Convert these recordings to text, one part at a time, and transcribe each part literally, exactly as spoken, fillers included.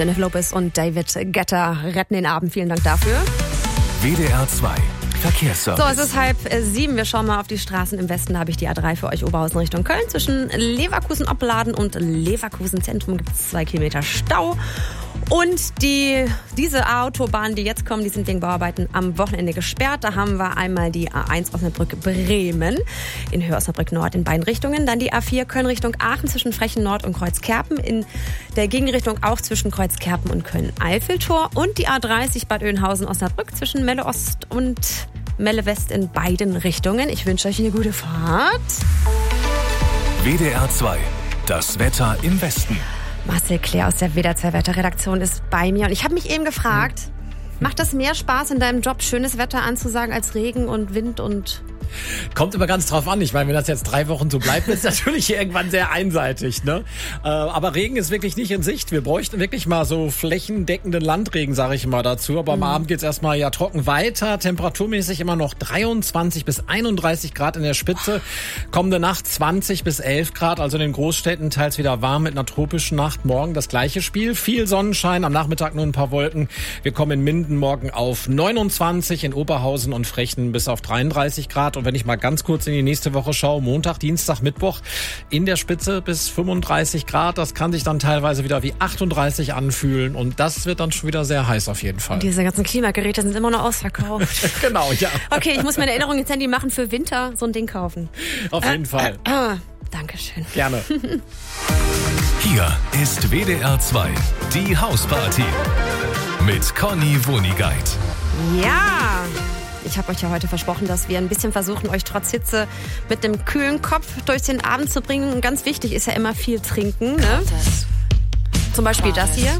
Jennifer Lopez und David Guetta retten den Abend. Vielen Dank dafür. W D R zwei Verkehrsservice. So, es ist halb sieben. Wir schauen mal auf die Straßen im Westen. Da habe ich die A drei für euch, Oberhausen Richtung Köln. Zwischen Leverkusen-Opladen und Leverkusen-Zentrum gibt es zwei Kilometer Stau. Und die, diese Autobahnen, die jetzt kommen, die sind wegen Bauarbeiten am Wochenende gesperrt. Da haben wir einmal die A eins Osnabrück-Bremen in Höhe Osnabrück Nord in beiden Richtungen. Dann die A vier Köln Richtung Aachen zwischen Frechen Nord und Kreuzkerpen. In der Gegenrichtung auch zwischen Kreuzkerpen und Köln-Eiffeltor. Und die A dreißig Bad Oeynhausen-Osnabrück zwischen Melle Ost und Melle West in beiden Richtungen. Ich wünsche euch eine gute Fahrt. W D R zwei, das Wetter im Westen. Marcel Claire aus der W D R zwei Wetterredaktion ist bei mir. Und ich habe mich eben gefragt, macht das mehr Spaß in deinem Job, schönes Wetter anzusagen, als Regen und Wind und... Kommt immer ganz drauf an. Ich meine, wenn das jetzt drei Wochen so bleibt, ist es natürlich irgendwann sehr einseitig, ne? Äh, aber Regen ist wirklich nicht in Sicht. Wir bräuchten wirklich mal so flächendeckenden Landregen, sage ich mal dazu. Aber mhm. am Abend geht's erstmal ja trocken weiter. Temperaturmäßig immer noch dreiundzwanzig bis einunddreißig Grad in der Spitze. Kommende Nacht zwanzig bis elf Grad. Also in den Großstädten teils wieder warm mit einer tropischen Nacht. Morgen das gleiche Spiel. Viel Sonnenschein. Am Nachmittag nur ein paar Wolken. Wir kommen in Minden morgen auf neunundzwanzig, in Oberhausen und Frechen bis auf dreiunddreißig Grad. Und wenn ich mal ganz kurz in die nächste Woche schaue, Montag, Dienstag, Mittwoch in der Spitze bis fünfunddreißig Grad. Das kann sich dann teilweise wieder wie achtunddreißig anfühlen und das wird dann schon wieder sehr heiß auf jeden Fall. Und diese ganzen Klimageräte sind immer noch ausverkauft. Genau, ja. Okay, ich muss mir eine Erinnerung ins Handy machen, für Winter so ein Ding kaufen. Auf jeden äh, Fall. Äh, äh, Dankeschön. Gerne. Hier ist W D R zwei, die Hausparty mit Conny Wunigeit. Ja! Ich habe euch ja heute versprochen, dass wir ein bisschen versuchen, euch trotz Hitze mit einem kühlen Kopf durch den Abend zu bringen. Und ganz wichtig ist ja immer viel trinken. Ne? Zum Beispiel das hier.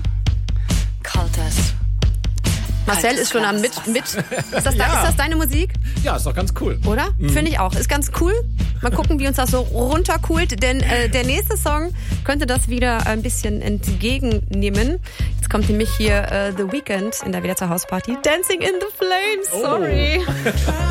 Marcel ist schon am mit. mit. Ist, das, ja. ist das deine Musik? Ja, ist doch ganz cool. Oder? Mhm. Finde ich auch. Ist ganz cool. Mal gucken, wie uns das so runtercoolt. Denn äh, der nächste Song könnte das wieder ein bisschen entgegennehmen. Jetzt kommt nämlich hier äh, The Weeknd in der W D R zwei Hausparty. Dancing in the Flames. Sorry. Oh.